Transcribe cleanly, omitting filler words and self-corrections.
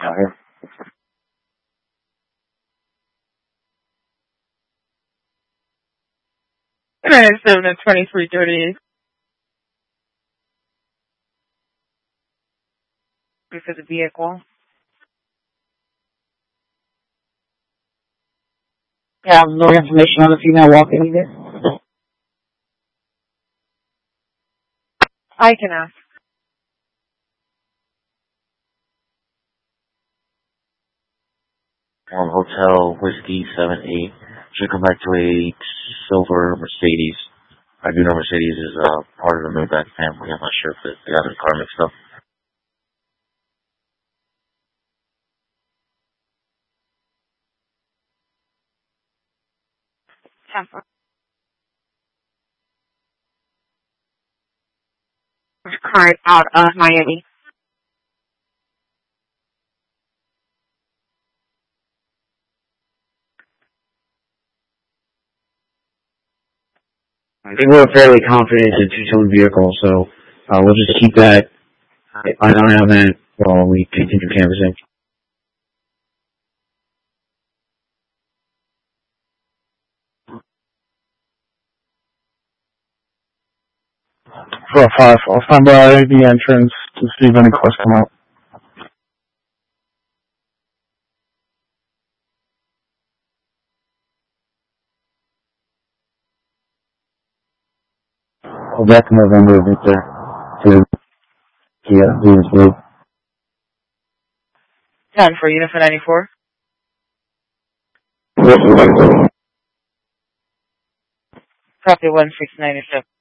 here. 97 and 2338. For the vehicle. You have no information on the female walking either? I can ask. Hotel Whiskey 78. Should come back to a silver Mercedes. I do know Mercedes is part of the Maybach family. I'm not sure if they got the car mixed up. Tampa. Car out of Miami. I think we're fairly confident it's a two-tone vehicle, so we'll just keep that on our event while we continue canvassing. For 5, I'll stand by the entrance to see if any cars come out. Back in November, Victor, to Venus Blue. 10 for unit for 94. Copy 1697.